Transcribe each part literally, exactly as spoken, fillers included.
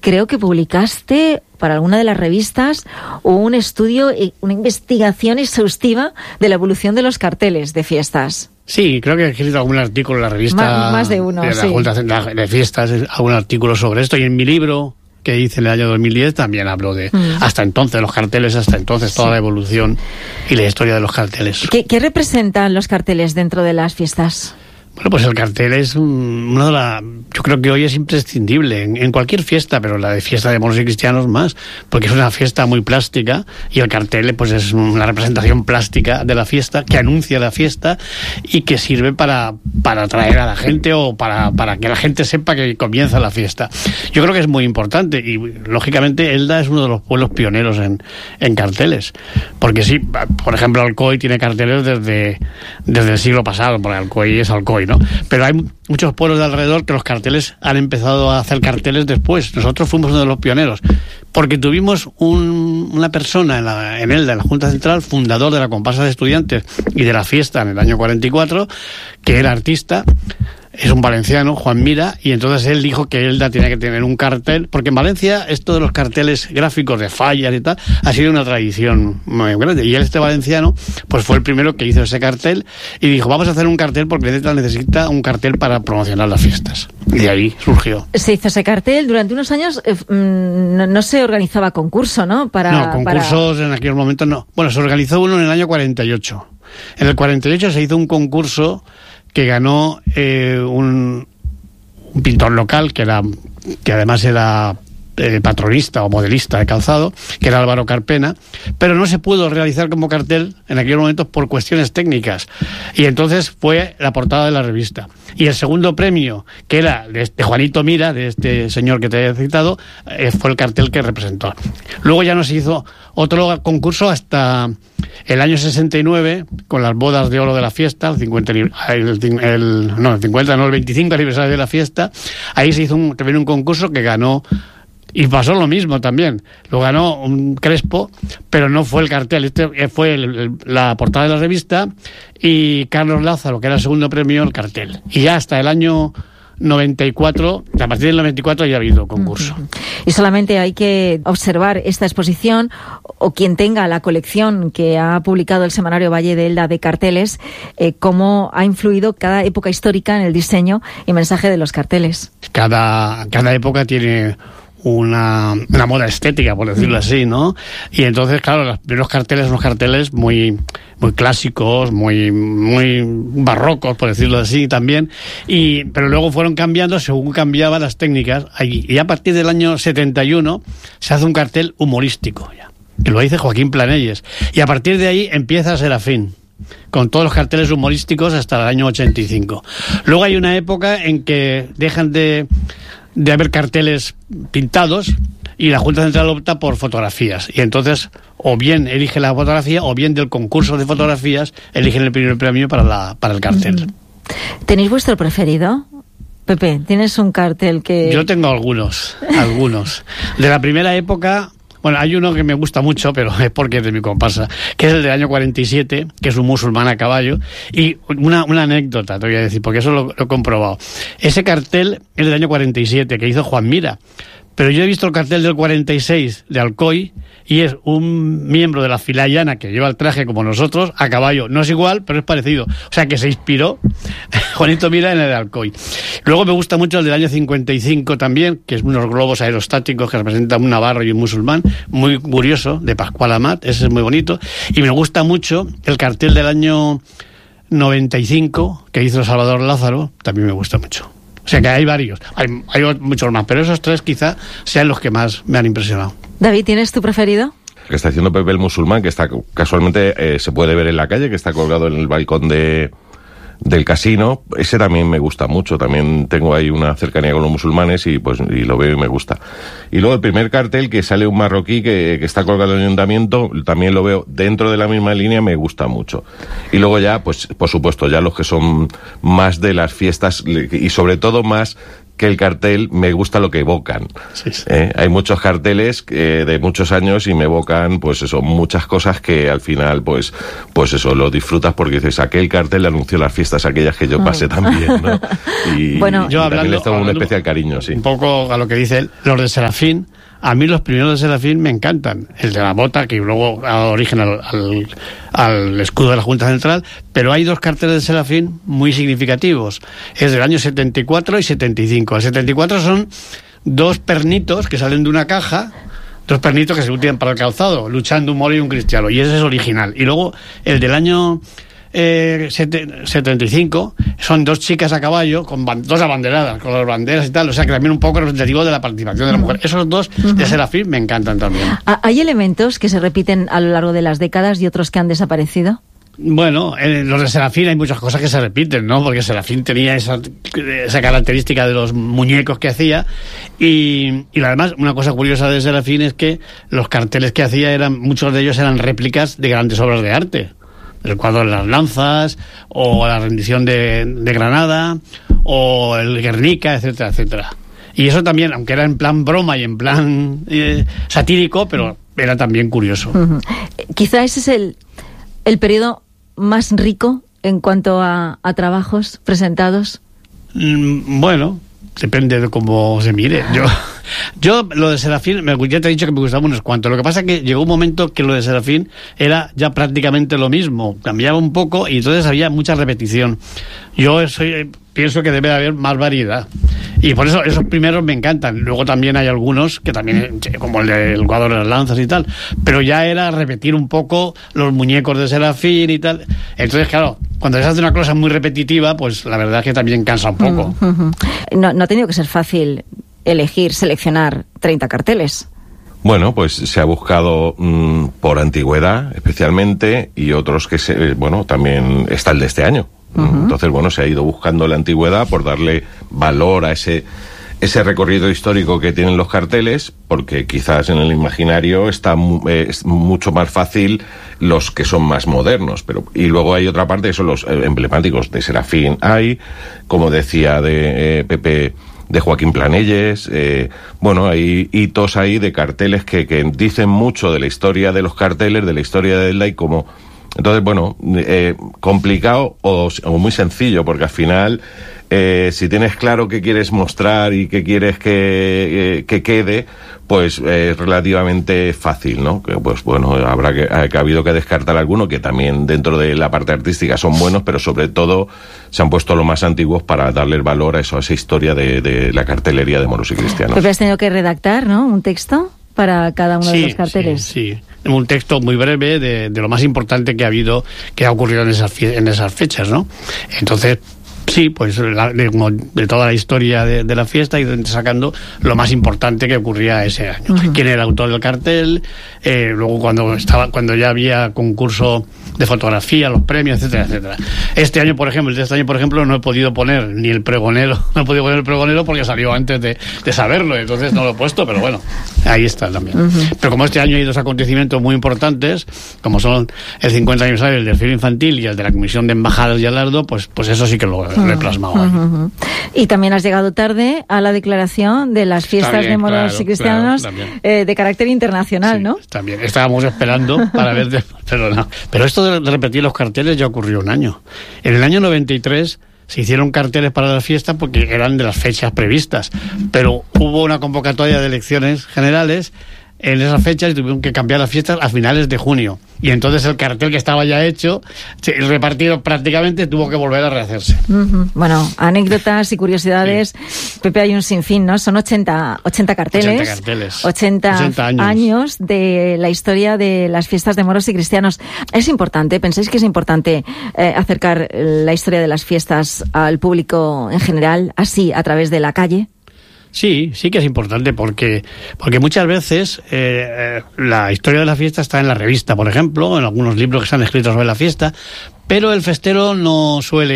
creo que publicaste para alguna de las revistas un estudio, una investigación exhaustiva de la evolución de los carteles de fiestas. Sí, creo que he escrito algún artículo en la revista más, más de uno, de la sí. Junta Central de Fiestas, algún artículo sobre esto, y en mi libro que hice en el año dos mil diez también hablo de mm. hasta entonces los carteles, hasta entonces toda sí. la evolución y la historia de los carteles. ¿Qué, qué representan los carteles dentro de las fiestas? Bueno, pues el cartel es una de las... Yo creo que hoy es imprescindible en, en cualquier fiesta, pero la de fiesta de moros y cristianos más, porque es una fiesta muy plástica y el cartel pues es una representación plástica de la fiesta que anuncia la fiesta y que sirve para, para atraer a la gente o para, para que la gente sepa que comienza la fiesta. Yo creo que es muy importante y, lógicamente, Elda es uno de los pueblos pioneros en, en carteles, porque sí, por ejemplo, Alcoy tiene carteles desde, desde el siglo pasado, porque Alcoy es Alcoy, ¿no? Pero hay muchos pueblos de alrededor que los carteles han empezado a hacer carteles después. Nosotros fuimos uno de los pioneros, porque tuvimos un, una persona en, la, en Elda, en la Junta Central, fundador de la comparsa de estudiantes y de la fiesta en el año cuarenta y cuatro, que era artista. Es un valenciano, Juan Mira, y entonces él dijo que Elda tenía que tener un cartel, porque en Valencia esto de los carteles gráficos de fallas y tal ha sido una tradición muy grande, y él, este valenciano, pues fue el primero que hizo ese cartel y dijo, vamos a hacer un cartel porque Elda necesita un cartel para promocionar las fiestas, y de ahí surgió. Se hizo ese cartel, durante unos años eh, no, no se organizaba concurso, ¿no? Para, no, concursos para... en aquellos momentos no. Bueno, se organizó uno en el año cuarenta y ocho. En el cuarenta y ocho se hizo un concurso que ganó eh, un, un pintor local que era que además era eh, patronista o modelista de calzado, que era Álvaro Carpena, pero no se pudo realizar como cartel en aquellos momentos por cuestiones técnicas, y entonces fue la portada de la revista. Y el segundo premio, que era de, este Juanito Mira, de este señor que te he citado, eh, fue el cartel que representó. Luego ya no se hizo otro concurso hasta el año sesenta y nueve, con las bodas de oro de la fiesta, el cincuenta, el, el, no, el cincuenta, no, el veinticinco aniversario de la fiesta. Ahí se hizo un, también un concurso que ganó, y pasó lo mismo también. Lo ganó un Crespo, pero no fue el cartel. Este fue el, el, la portada de la revista, y Carlos Lázaro, que era el segundo premio, el cartel. Y ya hasta el año noventa y cuatro, a partir del noventa y cuatro ya ha habido concurso. Uh-huh. Y solamente hay que observar esta exposición, o quien tenga la colección que ha publicado el semanario Valle de Elda de carteles, eh, cómo ha influido cada época histórica en el diseño y mensaje de los carteles. Cada, cada época tiene una, una moda estética, por decirlo así, ¿no? Y entonces, claro, los primeros carteles son los carteles muy, muy clásicos, muy, muy barrocos, por decirlo así también, y, pero luego fueron cambiando según cambiaban las técnicas, y a partir del año setenta y uno se hace un cartel humorístico, ya, que lo dice Joaquín Planelles, y a partir de ahí empieza Serafín, con todos los carteles humorísticos hasta el año ochenta y cinco. Luego hay una época en que dejan de de haber carteles pintados y la Junta Central opta por fotografías, y entonces o bien elige la fotografía o bien del concurso de fotografías eligen el primer premio para la para el cartel. ¿Tenéis vuestro preferido? Pepe, ¿tienes un cartel que...? Yo tengo algunos, algunos. De la primera época, bueno, hay uno que me gusta mucho, pero es porque es de mi comparsa, que es el del año cuarenta y siete, que es un musulmán a caballo. Y una, una anécdota, te voy a decir, porque eso lo, lo he comprobado. Ese cartel es del año cuarenta y siete, que hizo Juan Mira. Pero yo he visto el cartel del cuarenta y seis de Alcoy, y es un miembro de la fila llana que lleva el traje como nosotros, a caballo. No es igual, pero es parecido. O sea que se inspiró Juanito Mira en el de Alcoy. Luego me gusta mucho el del año cincuenta y cinco también, que es unos globos aerostáticos que representan un navarro y un musulmán, muy curioso, de Pascual Amat, ese es muy bonito. Y me gusta mucho el cartel del año noventa y cinco, que hizo Salvador Lázaro, también me gusta mucho. O sea que hay varios, hay, hay muchos más, pero esos tres quizá sean los que más me han impresionado. David, ¿tienes tu preferido? El que está haciendo Pepe el Musulmán, que está casualmente eh, se puede ver en la calle, que está colgado en el balcón de del casino. Ese también me gusta mucho, también tengo ahí una cercanía con los musulmanes y pues y lo veo y me gusta. Y luego el primer cartel, que sale un marroquí que, que está colgado en el ayuntamiento, también lo veo dentro de la misma línea, me gusta mucho. Y luego ya, pues por supuesto, ya los que son más de las fiestas y sobre todo más que el cartel me gusta lo que evocan. Sí, sí. ¿Eh? Hay muchos carteles eh, de muchos años y me evocan, pues eso, muchas cosas que al final, pues, pues eso, lo disfrutas porque dices, aquel cartel anunció las fiestas aquellas que yo pasé también, ¿no? Y, bueno, y yo hablando, les tengo un especial cariño, sí. Un poco a lo que dice él, los de Serafín. A mí los primeros de Serafín me encantan. El de la bota, que luego ha dado origen al, al, al escudo de la Junta Central, pero hay dos carteles de Serafín muy significativos. Es del año setenta y cuatro y setenta y cinco. El setenta y cuatro son dos pernitos que salen de una caja, dos pernitos que se utilizan para el calzado, luchando un moro y un cristiano, y ese es original. Y luego el del año Eh, setenta y cinco son dos chicas a caballo con ban- dos abanderadas con las banderas y tal, o sea que también un poco representativo de la participación de la mujer. Esos dos uh-huh. de Serafín me encantan también. ¿Hay elementos que se repiten a lo largo de las décadas y otros que han desaparecido? Bueno, en los de Serafín hay muchas cosas que se repiten, ¿no? Porque Serafín tenía esa, esa característica de los muñecos que hacía y, y además una cosa curiosa de Serafín es que los carteles que hacía eran, muchos de ellos eran réplicas de grandes obras de arte. El cuadro de las lanzas, o la rendición de, de Granada, o el Guernica, etcétera, etcétera. Y eso también, aunque era en plan broma y en plan eh, satírico, pero era también curioso. Uh-huh. Quizá ese es el, el periodo más rico en cuanto a, a trabajos presentados. Mm, bueno, depende de cómo se mire. Yo... Yo, lo de Serafín, me, ya te he dicho que me gustaba unos cuantos. Lo que pasa es que llegó un momento que lo de Serafín era ya prácticamente lo mismo. Cambiaba un poco y entonces había mucha repetición. Yo soy, pienso que debe haber más variedad. Y por eso esos primeros me encantan. Luego también hay algunos que también, como el del cuadro de las lanzas y tal. Pero ya era repetir un poco los muñecos de Serafín y tal. Entonces, claro, cuando se hace una cosa muy repetitiva, pues la verdad es que también cansa un poco. Uh-huh. No, no ha tenido que ser fácil elegir, seleccionar treinta carteles. Bueno, pues se ha buscado mmm, por antigüedad especialmente y otros que se, bueno, también está el de este año. Uh-huh. Entonces, bueno, se ha ido buscando la antigüedad por darle valor a ese ese recorrido histórico que tienen los carteles, porque quizás en el imaginario está eh, es mucho más fácil los que son más modernos, pero y luego hay otra parte que son los eh, emblemáticos de Serafín. Hay, como decía de eh, Pepe, de Joaquín Planelles, eh, bueno, hay hitos ahí de carteles que, que dicen mucho de la historia de los carteles, de la historia de Elda y como... Entonces, bueno, eh, complicado o, o muy sencillo, porque al final, eh, si tienes claro qué quieres mostrar y qué quieres que, eh, que quede, pues es eh, relativamente fácil, ¿no? Que, pues bueno, habrá que, que ha habido que descartar alguno que también dentro de la parte artística son buenos, pero sobre todo se han puesto los más antiguos para darle el valor a eso, a esa historia de, de la cartelería de moros y cristianos. Pepe, has tenido que redactar, ¿no? Un texto para cada uno sí, de los carteles. Sí, sí. Un texto muy breve de, de lo más importante que ha habido, que ha ocurrido en esas, en esas fechas, ¿no? Entonces, sí, pues la, de, de toda la historia de, de la fiesta y sacando lo más importante que ocurría ese año. Uh-huh. Quién era el autor del cartel, eh, luego cuando estaba, cuando ya había concurso de fotografía, los premios, etcétera, etcétera. Este año, por ejemplo, este año, por ejemplo, no he podido poner ni el pregonero, no he podido poner el pregonero porque salió antes de, de saberlo, entonces no lo he puesto, pero bueno, ahí está también. Uh-huh. Pero como este año hay dos acontecimientos muy importantes, como son el cincuenta aniversario del desfile infantil y el de la Comisión de Embajadas y Alardo, pues, pues eso sí que lo, uh-huh. lo he plasmado ahí. Uh-huh. Y también has llegado tarde a la declaración de las fiestas también, de moros claro, y cristianos claro, eh, de carácter internacional, sí, ¿no? También, estábamos esperando para ver, de, pero no. Pero esto de, de repetir los carteles ya ocurrió un año. En el año noventa y tres se hicieron carteles para la fiesta porque eran de las fechas previstas, pero hubo una convocatoria de elecciones generales en esas fechas y tuvieron que cambiar las fiestas a finales de junio. Y entonces el cartel que estaba ya hecho, repartido prácticamente, tuvo que volver a rehacerse. Uh-huh. Bueno, anécdotas y curiosidades. Sí. Pepe, hay un sinfín, ¿no? Son ochenta, ochenta carteles. ochenta carteles. ochenta, ochenta años. años de la historia de las fiestas de moros y cristianos. Es importante, ¿pensáis que es importante eh, acercar la historia de las fiestas al público en general, así, a través de la calle? Sí, sí que es importante porque porque muchas veces eh, la historia de la fiesta está en la revista, por ejemplo, en algunos libros que se han escrito sobre la fiesta, pero el festero no suele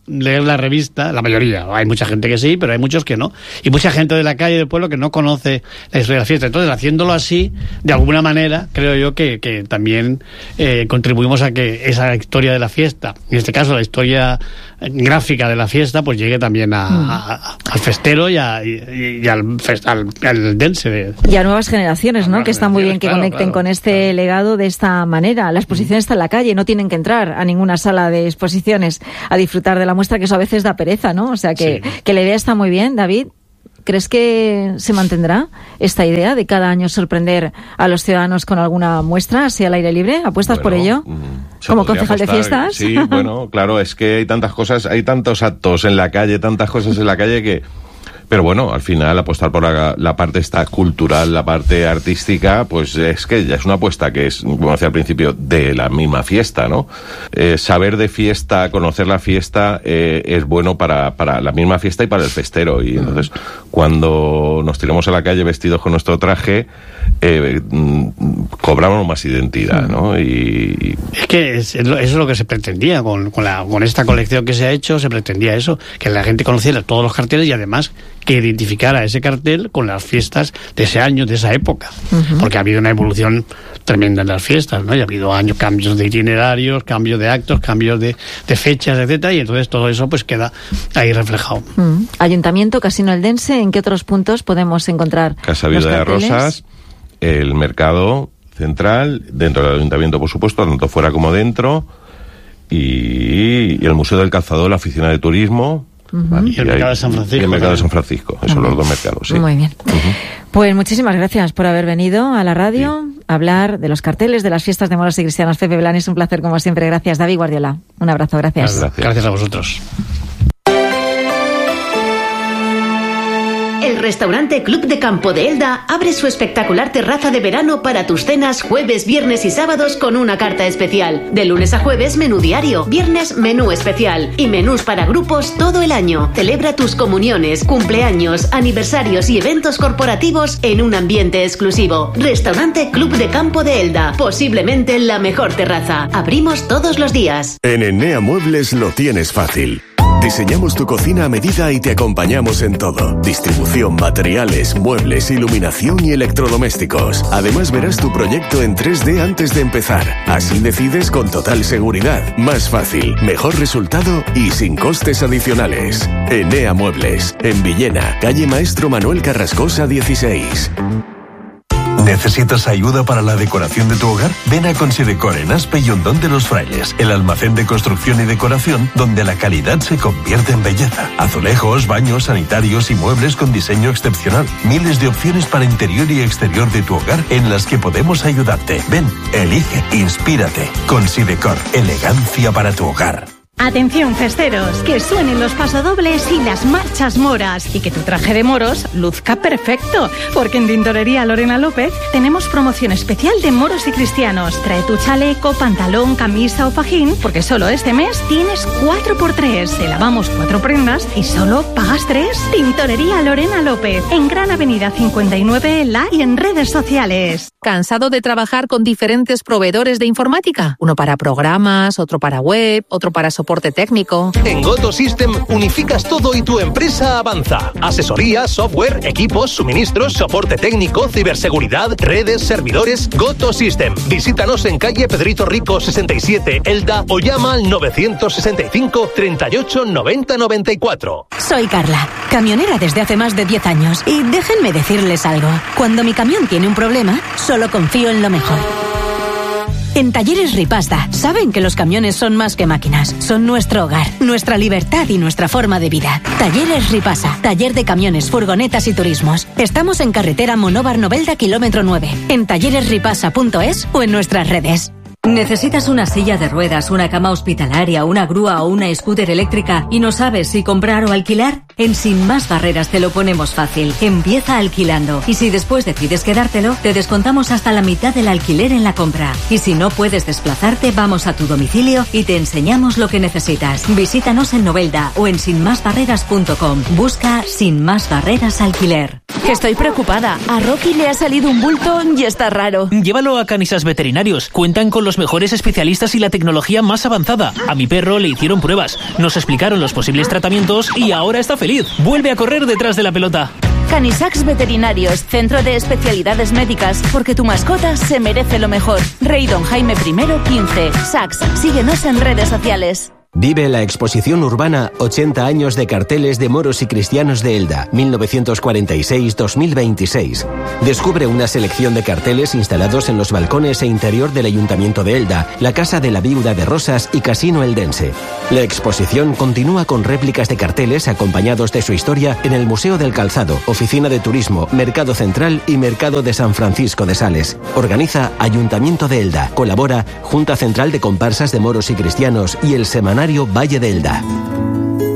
leer la revista, la mayoría, hay mucha gente que sí, pero hay muchos que no, y mucha gente de la calle del pueblo que no conoce la historia de la fiesta. Entonces, haciéndolo así, de alguna manera, creo yo que, que también eh, contribuimos a que esa historia de la fiesta, en este caso la historia gráfica de la fiesta, pues llegue también a, mm. a, a, al festero y, a, y, y al, fest, al, al dense. De, y a nuevas generaciones, ¿no? Que está muy bien que claro, conecten claro, con este claro. legado de esta manera. La exposición mm. está en la calle, no tienen que entrar a ninguna sala de exposiciones a disfrutar de la muestra, que eso a veces da pereza, ¿no? O sea que, sí. que la idea está muy bien. David, ¿crees que se mantendrá esta idea de cada año sorprender a los ciudadanos con alguna muestra así al aire libre? ¿Apuestas bueno, por ello? ¿Como concejal apostar, de fiestas? Sí, bueno, claro, es que hay tantas cosas, hay tantos actos en la calle, tantas cosas en la calle que... Pero bueno, al final apostar por la, la parte esta cultural, la parte artística, pues es que ya es una apuesta que es, como decía al principio, de la misma fiesta, ¿no? Eh, saber de fiesta, conocer la fiesta, eh, es bueno para, para la misma fiesta y para el festero. Y entonces, cuando nos tiramos a la calle vestidos con nuestro traje, eh, cobramos más identidad, ¿no? Y, es que es, eso es lo que se pretendía con, con, la, con esta colección que se ha hecho, se pretendía eso, que la gente conociera todos los carteles y además que identificara ese cartel con las fiestas de ese año, de esa época, uh-huh. porque ha habido una evolución tremenda en las fiestas, ¿no? Y ha habido años, cambios de itinerarios, cambios de actos, cambios de, de fechas, etcétera, y entonces todo eso pues queda ahí reflejado. Uh-huh. Ayuntamiento, Casino Eldense, ¿en qué otros puntos podemos encontrar Casa Viuda de Rosas, el mercado central, dentro del ayuntamiento, por supuesto, tanto fuera como dentro, y, y el Museo del Calzado, la oficina de turismo. Uh-huh. Y el mercado de San Francisco. Y el mercado de San Francisco, esos son uh-huh. los dos mercados, sí. Muy bien. Uh-huh. Pues muchísimas gracias por haber venido a la radio sí. a hablar de los carteles de las fiestas de moros y cristianos. Pepe Belán, es un placer como siempre. Gracias, David Guardiola. Un abrazo, gracias. Gracias, gracias a vosotros. El restaurante Club de Campo de Elda abre su espectacular terraza de verano para tus cenas jueves, viernes y sábados con una carta especial. De lunes a jueves, menú diario. Viernes, menú especial. Y menús para grupos todo el año. Celebra tus comuniones, cumpleaños, aniversarios y eventos corporativos en un ambiente exclusivo. Restaurante Club de Campo de Elda. Posiblemente la mejor terraza. Abrimos todos los días. En Enea Muebles lo tienes fácil. Diseñamos tu cocina a medida y te acompañamos en todo. Distribución, materiales, muebles, iluminación y electrodomésticos. Además verás tu proyecto en tres D antes de empezar. Así decides con total seguridad. Más fácil, mejor resultado y sin costes adicionales. Enea Muebles, en Villena, calle Maestro Manuel Carrascosa dieciséis. ¿Necesitas ayuda para la decoración de tu hogar? Ven a Considecor en Aspe y Hondón de los Frailes, el almacén de construcción y decoración donde la calidad se convierte en belleza. Azulejos, baños, sanitarios y muebles con diseño excepcional. Miles de opciones para interior y exterior de tu hogar en las que podemos ayudarte. Ven, elige, inspírate. Considecor, elegancia para tu hogar. Atención festeros, que suenen los pasodobles y las marchas moras y que tu traje de moros luzca perfecto, porque en Tintorería Lorena López tenemos promoción especial de moros y cristianos. Trae tu chaleco, pantalón, camisa o fajín, porque solo este mes tienes cuatro por tres. Te lavamos cuatro prendas y solo pagas tres. Tintorería Lorena López, en Gran Avenida cincuenta y nueve en La y en redes sociales. ¿Cansado de trabajar con diferentes proveedores de informática? Uno para programas, otro para web, otro para soporte técnico. En Goto System unificas todo y tu empresa avanza. Asesoría, software, equipos, suministros, soporte técnico, ciberseguridad, redes, servidores. Goto System. Visítanos en calle Pedrito Rico sesenta y siete, Elda, o llama al novecientos sesenta y cinco, treinta y ocho, noventa, noventa y cuatro. Soy Carla, camionera desde hace más de diez años. Y déjenme decirles algo. Cuando mi camión tiene un problema, solo confío en lo mejor. En Talleres Ripasta saben que los camiones son más que máquinas, son nuestro hogar, nuestra libertad y nuestra forma de vida. Talleres Ripasa, taller de camiones, furgonetas y turismos. Estamos en carretera Monóvar Novelda, kilómetro nueve, en talleres ripasa punto es o en nuestras redes. ¿Necesitas una silla de ruedas, una cama hospitalaria, una grúa o una scooter eléctrica y no sabes si comprar o alquilar? En Sin Más Barreras te lo ponemos fácil. Empieza alquilando y si después decides quedártelo, te descontamos hasta la mitad del alquiler en la compra. Y si no puedes desplazarte, vamos a tu domicilio y te enseñamos lo que necesitas. Visítanos en Novelda o en sin más barreras punto com. Busca Sin Más Barreras Alquiler. Estoy preocupada. A Rocky le ha salido un bulto y está raro. Llévalo a Canisas Veterinarios. Cuentan con los los mejores especialistas y la tecnología más avanzada. A mi perro le hicieron pruebas, nos explicaron los posibles tratamientos y ahora está feliz. Vuelve a correr detrás de la pelota. Canisacs Veterinarios, centro de especialidades médicas, porque tu mascota se merece lo mejor. Rey Don Jaime primero quince. Sacs, síguenos en redes sociales. Vive la exposición urbana ochenta años de carteles de moros y cristianos de Elda, mil novecientos cuarenta y seis a dos mil veintiséis. Descubre una selección de carteles instalados en los balcones e interior del Ayuntamiento de Elda, la Casa de la Viuda de Rosas y Casino Eldense. La exposición continúa con réplicas de carteles acompañados de su historia en el Museo del Calzado, Oficina de Turismo, Mercado Central y Mercado de San Francisco de Sales. Organiza Ayuntamiento de Elda. Colabora Junta Central de Comparsas de Moros y Cristianos y el Semanario Valle de Elda.